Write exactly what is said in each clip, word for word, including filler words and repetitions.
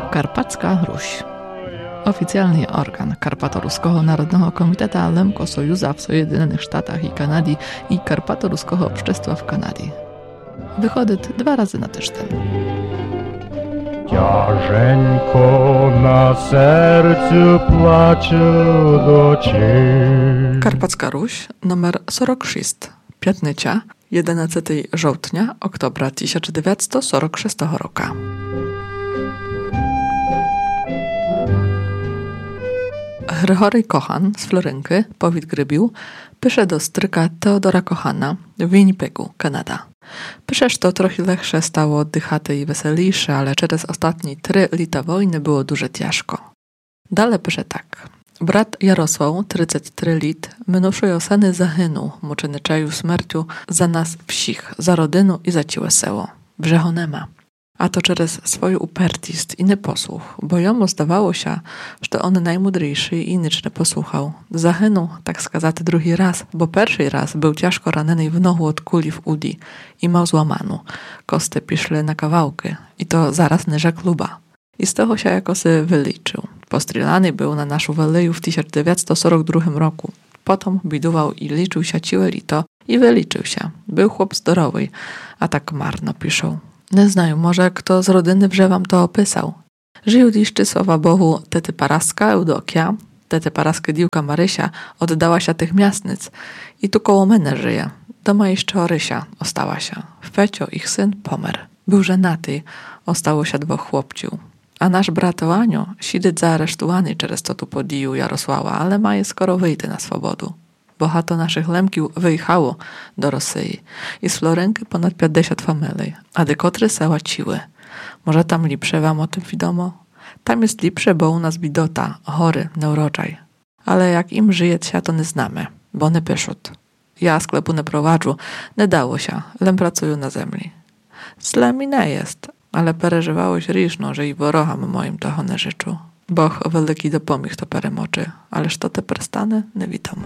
Karpacka Ruś. Oficjalny organ Karpato-Ruskiego Narodnego Komiteta Lemko Sojuza w Sojedynionych Sztatach i Kanady i Karpato-Ruskiego Общества w Kanadzie. Wychodzi dwa razy na tydzień. Ciażenko na sercu płacze docie. Karpacka Ruś, numer сорок шесть, piętnica, jedenastego żołtnia, oktobra tysiąc dziewięćset сорок szóstego roku. Hrychory Kochan z Florynky, powiat Grybił, pisze do stryka Teodora Kochana w Winnipegu, Kanada. Pisze, że to trochę lepsze stało oddychate i weselejsze, ale przez ostatnie trzy lata wojny było dużo ciężko. Dalej pisze tak. Brat Jarosław, trzydzieści trzy lat, minувшої осени загинув, мученичею смертю za nas wsich, za rodzinę i za całe seło. Brzecho nema. A to przez swoją upertist i nieposłuch, bo jemu zdawało się, że on najmudrzejszy i nic nie posłuchał. Zahynął, tak skazać, drugi raz, bo pierwszy raz był ciężko ranny w nogu od kuli w udi i miał złamaną. Kosty piszły na kawałki i to zaraz niżej kluba. I z tego się jako się wyliczył. Postrzelany był na naszą weleju w tysiąc dziewięćset сорок drugim roku. Potem bidował i liczył się ciłe lito i wyliczył się. Był chłop zdrowy, a tak marno piszą. Nie znają, może kto z rodziny wrze wam to opisał. Żył jeszcze, sława Bogu, tety Paraska Eudokia, tety Paraska Diłka Marysia oddała się tych miastnic i tu koło mnie żyje. Doma jeszcze Orysia ostała się. W Pecio ich syn pomerł. Był żenaty, ostało się dwóch chłopciów. A nasz brat Oanio siedzi zaaresztowany przez to tu podiju Jarosława, ale ma je skoro wyjść na swobodu. Bohato naszych lemkiów wyjechało do Rosji i z Florynki ponad pięćdziesiąt familii, a dekotry seła ciły. Może tam lepsze wam o tym wiadomo? Tam jest lepsze, bo u nas bidota, chory, neuroczaj. Ale jak im żyje się, to nie znamy, bo nie piszą. Ja sklepu nie prowadzę, nie dało się, lem pracuję na ziemi. Zle mi nie jest, ale pereżywałoś riżno, że i worocham moim toho nie życzu. Boh wielki dopomich to peremoczy, ależ to te prestany nie wiadomo.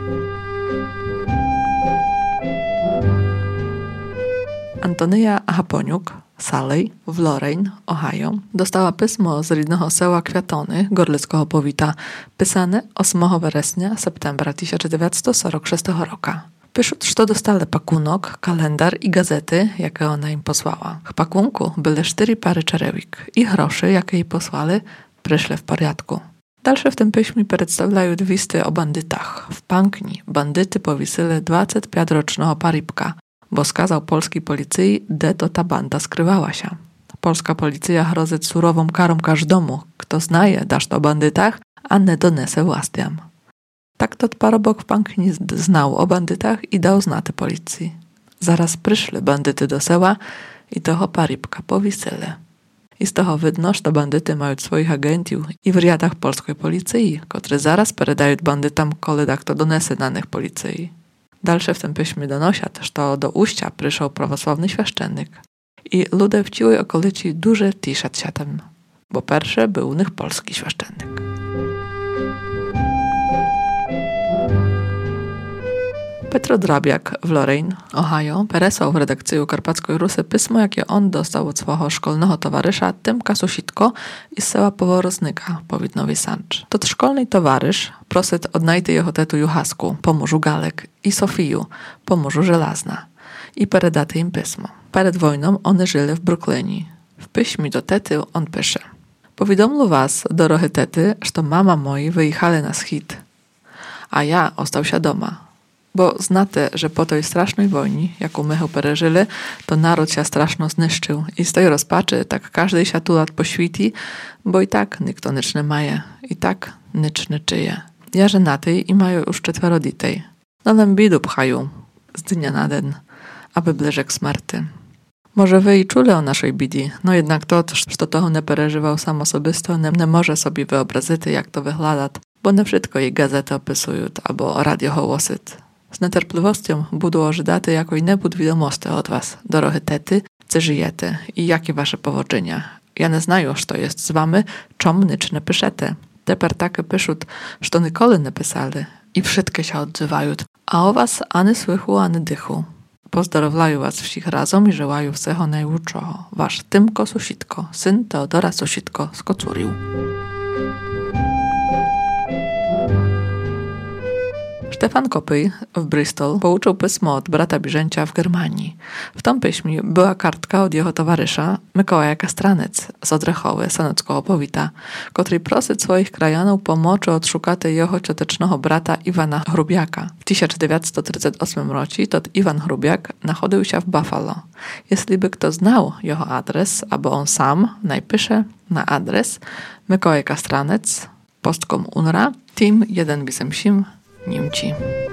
Antonia Haponiuk, Salley, w Lorain, Ohio, dostała pismo z rodzinnego seła Kwiatony, gorlickiego powita, pisane ósmego września, septembra tysiąc dziewięćset сорок szóstego roku. Piszą, że dostali pakunok, kalendar i gazety, jakie ona im posłała. W pakunku były cztery pary czerewik i groszy, jakie jej posłali, przyszły w porządku. Dalsze w tym piśmie przedstawiają listy o bandytach. W Pankni bandyty powiesili dwudziestopięciorocznego parybka, bo skazał polskiej policji, gdzie to ta banda skrywała się. Polska policja grozi surową karą każdemu, kto znaje dasz to o bandytach, a nie donese włastiam. Tak to parobok w Pankni znał o bandytach i dał znaty policji. Zaraz przyszły bandyty do seła i toho parybka powiesili. I z toho widno, że bandyty mają swoich agentów i w riadach polskiej policji, które zaraz peredają bandytom, koledak to donese na nich policji. Dalsze w tym piśmie donosia też to do Uścia przyszedł prawosławny świeszczennik. I ludzie w ciłej okolicy duże tiszat się tam, bo pierwszy był u nich polski świeszczennik. Petro Drabiak w Lorain, Ohio, peresał w redakcji Karpackiej Rusy pismo, jakie on dostał od swojego szkolnego towarzysza Tymka Susitko i z seła Poworoznyka, powiat Nowy Sancz. To szkolny towarzysz prosit odnajty jeho tetu Juhasku, pomorzu Galek i Sofiju, pomorzu Żelazna i peredaty im pismo. Przed wojną one żyli w Brooklynie. W piśmie do tety on pisze: Powiadomlu was, dorohy tety, że mama moi wyjechali na schid, a ja ostał się doma. Bo znate, że po tej strasznej wojnie, jaką my pereżyli, to naród się straszno zniszczył i z tej rozpaczy tak każdy się tu lat poświti, bo i tak nikt nic nie maje, i tak nic nie czyje. Ja żenaty i mają już czworo ditej. No nam bidu pchają z dnia na den, aby bliżej k smrty. Może wy i czuli o naszej bidi, no jednak to, że toho nie pereżywał sam osobisto, nie, nie może sobie wyobrazić, jak to wygląda, bo nie wszystko jej gazety opisują albo radio hołosyt. Z niecierpliwością budu ożydaty jako i nebud wiadomości od was, dorohy tety, co żyjecie i jakie wasze powodzenia. Ja nie znają, że to jest z wami, czom nic nie piszete. Teper takie piszą, że to nikoli nie pisali i wszystkie się odzywają, a o was ani słychu, ani dychu. Pozdravляю вас всіх разом і желаю всього найкращого. Ваш Тимко Сусідко, син Теодора Сусідко з Коцурів. Stefan Kopy w Bristol pouczył pismo od brata Bierzęcia w Germanii. W tym piśmie była kartka od jego towarzysza Mikołaja Kastranec z Odrechowy, Sanockiego powita, który prosił swoich krajanów pomocy odszukać jego ciotecznego brata Iwana Hrubiaka. W tysiąc dziewięćset trzydziestym ósmym roku tot Iwan Hrubiak nachodził się w Buffalo. Jeśli by kto znał jego adres, albo on sam najpisze na adres Mikołaj Kastranec, postkom U N R A, tym jeden osiem Niemci.